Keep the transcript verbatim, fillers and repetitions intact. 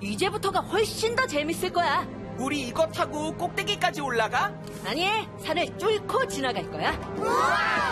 이제부터가 훨씬 더 재밌을 거야. 우리 이거 타고 꼭대기까지 올라가? 아니, 산을 뚫고 지나갈 거야. 우와!